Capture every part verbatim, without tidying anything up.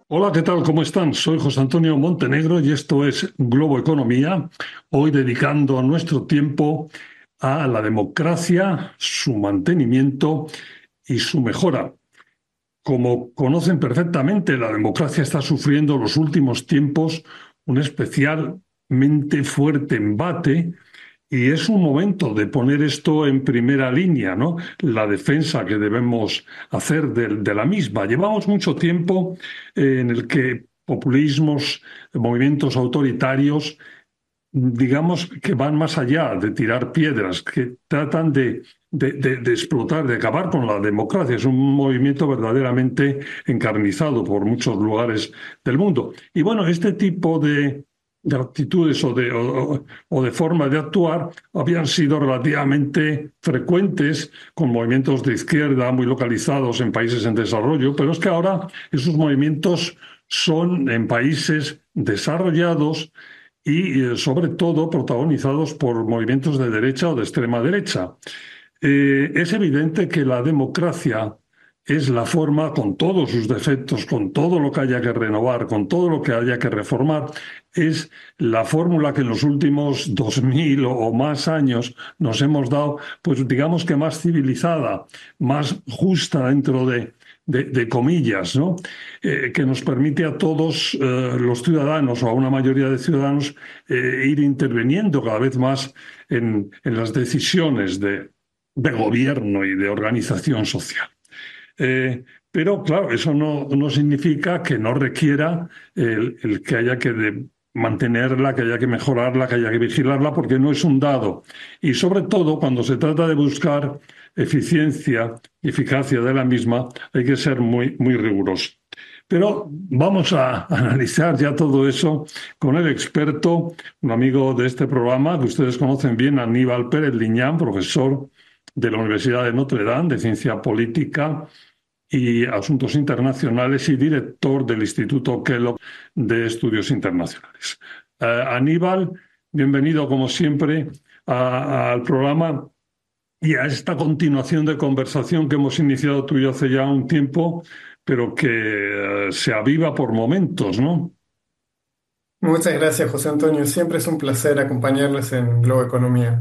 Hola, ¿qué tal? ¿Cómo están? Soy José Antonio Montenegro y esto es Globo Economía, hoy dedicando nuestro tiempo a la democracia, su mantenimiento y su mejora. Como conocen perfectamente, la democracia está sufriendo en los últimos tiempos un especialmente fuerte embate y es un momento de poner esto en primera línea, ¿no? La defensa que debemos hacer de, de la misma. Llevamos mucho tiempo eh, en el que populismos, movimientos autoritarios, digamos que van más allá de tirar piedras, que tratan de, de, de, de explotar, de acabar con la democracia. Es un movimiento verdaderamente encarnizado por muchos lugares del mundo. Y bueno, este tipo de, de actitudes o de, o, o de formas de actuar habían sido relativamente frecuentes con movimientos de izquierda muy localizados en países en desarrollo, pero es que ahora esos movimientos son en países desarrollados y eh, sobre todo protagonizados por movimientos de derecha o de extrema derecha. Eh, es evidente que la democracia es la forma, con todos sus defectos, con todo lo que haya que renovar, con todo lo que haya que reformar, es la fórmula que en los últimos dos mil o, o más años nos hemos dado, pues digamos que más civilizada, más justa dentro de, de, de comillas, ¿no? Eh, que nos permite a todos eh, los ciudadanos o a una mayoría de ciudadanos eh, ir interviniendo cada vez más en, en las decisiones de, de gobierno y de organización social. Eh, pero claro, eso no, no significa que no requiera el, el que haya que de- mantenerla, que haya que mejorarla, que haya que vigilarla, porque no es un dado. Y sobre todo, cuando se trata de buscar eficiencia y eficacia de la misma, hay que ser muy, muy riguroso. Pero vamos a analizar ya todo eso con el experto, un amigo de este programa que ustedes conocen bien, Aníbal Pérez Liñán, profesor de la Universidad de Notre Dame de Ciencia Política y Asuntos Internacionales y director del Instituto Kellogg de Estudios Internacionales. Eh, Aníbal, bienvenido como siempre a- al programa y a esta continuación de conversación que hemos iniciado tú y yo hace ya un tiempo, pero que eh, se aviva por momentos, ¿no? Muchas gracias, José Antonio. Siempre es un placer acompañarles en Globo Economía.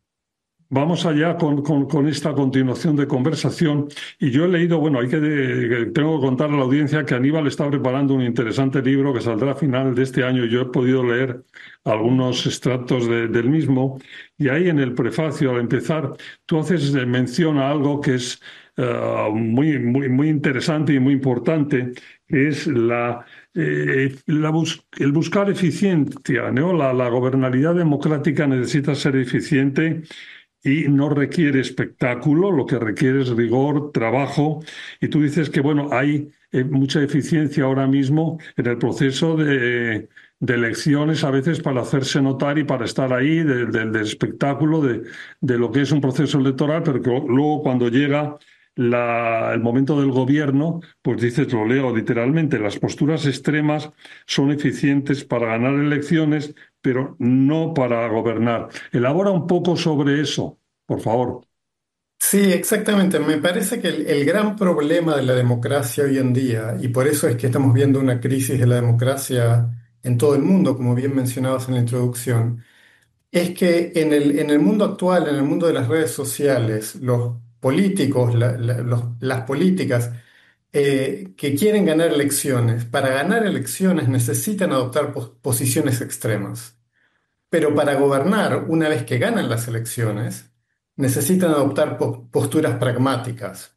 Vamos allá con, con- con esta continuación de conversación. Y yo he leído, bueno, hay que de- tengo que contar a la audiencia que Aníbal está preparando un interesante libro que saldrá a final de este año. Yo he podido leer algunos extractos de- del mismo. Y ahí en el prefacio, al empezar, tú haces eh, mención a algo que es eh, muy, muy, muy interesante y muy importante, que es la, eh, la bus- el buscar eficiencia, ¿no? La, la gobernabilidad democrática necesita ser eficiente y no requiere espectáculo, lo que requiere es rigor, trabajo. Y tú dices que, bueno, hay eh, mucha eficiencia ahora mismo en el proceso de, de elecciones, a veces para hacerse notar y para estar ahí, de- de- del espectáculo de, de lo que es un proceso electoral, pero que luego cuando llega la- el momento del gobierno, pues dices, lo leo literalmente, las posturas extremas son eficientes para ganar elecciones, pero no para gobernar. Elabora un poco sobre eso, por favor. Sí, exactamente. Me parece que el, el gran problema de la democracia hoy en día, y por eso es que estamos viendo una crisis de la democracia en todo el mundo, como bien mencionabas en la introducción, es que en el, en el mundo actual, en el mundo de las redes sociales, los políticos, la- la- los- las políticas eh, que quieren ganar elecciones, para ganar elecciones necesitan adoptar pos- posiciones extremas. Pero para gobernar, una vez que ganan las elecciones, necesitan adoptar po- posturas pragmáticas.